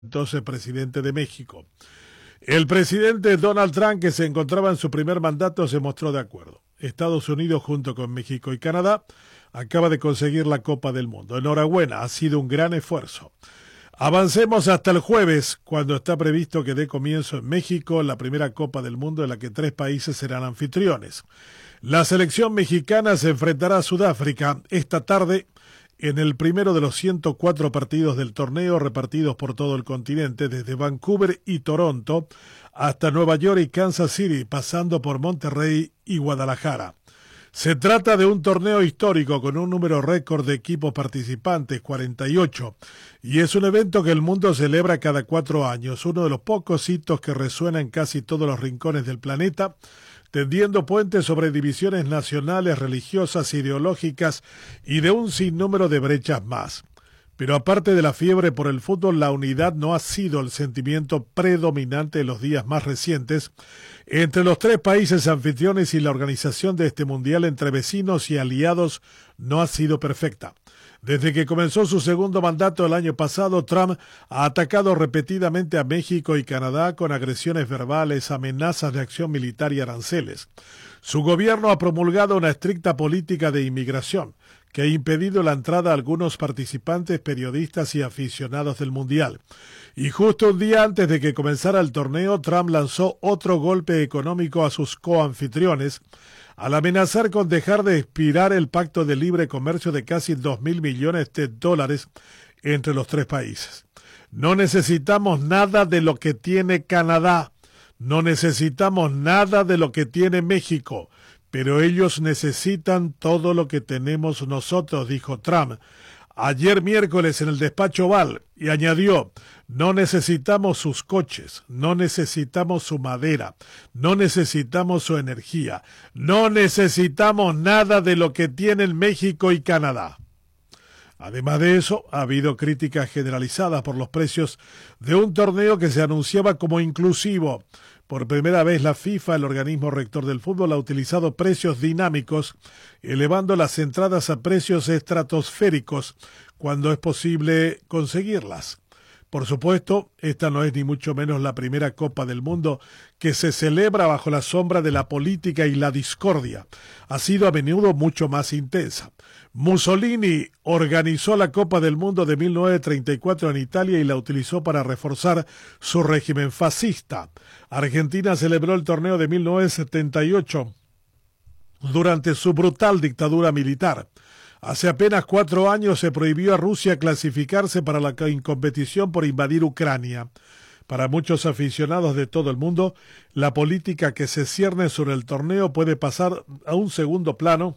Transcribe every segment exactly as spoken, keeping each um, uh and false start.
entonces presidente de México. El presidente Donald Trump, que se encontraba en su primer mandato, se mostró de acuerdo. Estados Unidos, junto con México y Canadá, acaba de conseguir la Copa del Mundo. Enhorabuena, ha sido un gran esfuerzo. Avancemos hasta el jueves, cuando está previsto que dé comienzo en México la primera Copa del Mundo en la que tres países serán anfitriones. La selección mexicana se enfrentará a Sudáfrica esta tarde en el primero de los ciento cuatro partidos del torneo repartidos por todo el continente, desde Vancouver y Toronto hasta Nueva York y Kansas City, pasando por Monterrey y Guadalajara. Se trata de un torneo histórico con un número récord de equipos participantes, cuarenta y ocho, y es un evento que el mundo celebra cada cuatro años, uno de los pocos hitos que resuena en casi todos los rincones del planeta, tendiendo puentes sobre divisiones nacionales, religiosas, ideológicas y de un sinnúmero de brechas más. Pero aparte de la fiebre por el fútbol, la unidad no ha sido el sentimiento predominante en los días más recientes entre los tres países anfitriones, y la organización de este mundial entre vecinos y aliados no ha sido perfecta. Desde que comenzó su segundo mandato el año pasado, Trump ha atacado repetidamente a México y Canadá con agresiones verbales, amenazas de acción militar y aranceles. Su gobierno ha promulgado una estricta política de inmigración que ha impedido la entrada a algunos participantes, periodistas y aficionados del Mundial. Y justo un día antes de que comenzara el torneo, Trump lanzó otro golpe económico a sus coanfitriones, al amenazar con dejar de expirar el pacto de libre comercio de casi dos mil millones de dólares entre los tres países. No necesitamos nada de lo que tiene Canadá, no necesitamos nada de lo que tiene México, pero ellos necesitan todo lo que tenemos nosotros, dijo Trump ayer miércoles en el despacho Oval, y añadió: no necesitamos sus coches, no necesitamos su madera, no necesitamos su energía, no necesitamos nada de lo que tienen México y Canadá. Además de eso, ha habido críticas generalizadas por los precios de un torneo que se anunciaba como inclusivo. Por primera vez, la FIFA, el organismo rector del fútbol, ha utilizado precios dinámicos, elevando las entradas a precios estratosféricos cuando es posible conseguirlas. Por supuesto, esta no es ni mucho menos la primera Copa del Mundo que se celebra bajo la sombra de la política y la discordia. Ha sido a menudo mucho más intensa. Mussolini organizó la Copa del Mundo de mil novecientos treinta y cuatro en Italia y la utilizó para reforzar su régimen fascista. Argentina celebró el torneo de mil novecientos setenta y ocho durante su brutal dictadura militar. Hace apenas cuatro años se prohibió a Rusia clasificarse para la competición por invadir Ucrania. Para muchos aficionados de todo el mundo, la política que se cierne sobre el torneo puede pasar a un segundo plano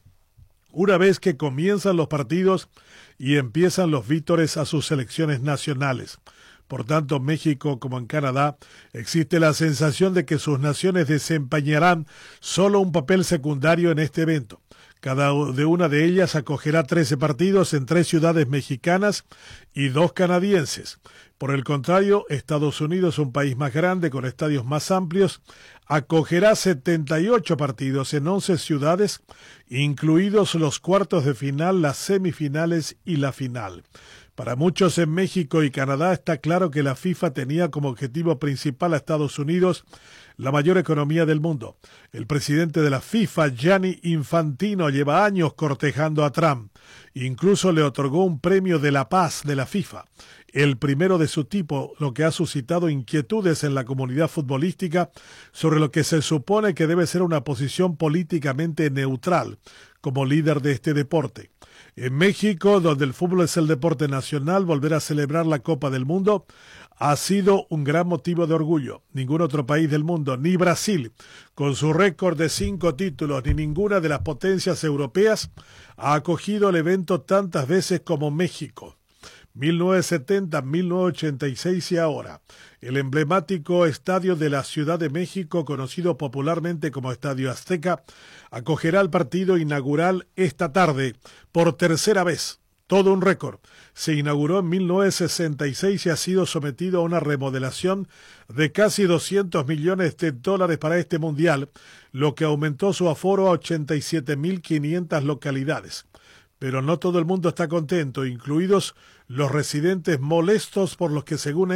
una vez que comienzan los partidos y empiezan los vítores a sus selecciones nacionales. Por tanto, México, como en Canadá, existe la sensación de que sus naciones desempeñarán solo un papel secundario en este evento. Cada de una de ellas acogerá trece partidos en tres ciudades mexicanas y dos canadienses. Por el contrario, Estados Unidos, un país más grande con estadios más amplios, acogerá setenta y ocho partidos en once ciudades, incluidos los cuartos de final, las semifinales y la final. Para muchos en México y Canadá está claro que la FIFA tenía como objetivo principal a Estados Unidos, la mayor economía del mundo. El presidente de la FIFA, Gianni Infantino, lleva años cortejando a Trump. Incluso le otorgó un premio de la paz de la FIFA, el primero de su tipo, lo que ha suscitado inquietudes en la comunidad futbolística sobre lo que se supone que debe ser una posición políticamente neutral como líder de este deporte. En México, donde el fútbol es el deporte nacional, volver a celebrar la Copa del Mundo ha sido un gran motivo de orgullo. Ningún otro país del mundo, ni Brasil, con su récord de cinco títulos, ni ninguna de las potencias europeas ha acogido el evento tantas veces como México. mil novecientos setenta, mil novecientos ochenta y seis y ahora. El emblemático estadio de la Ciudad de México, conocido popularmente como Estadio Azteca, acogerá el partido inaugural esta tarde por tercera vez. Todo un récord. Se inauguró en mil novecientos sesenta y seis y ha sido sometido a una remodelación de casi doscientos millones de dólares para este mundial, lo que aumentó su aforo a ochenta y siete mil quinientas localidades. pero no todo el mundo está contento, incluidos los residentes molestos por los que, según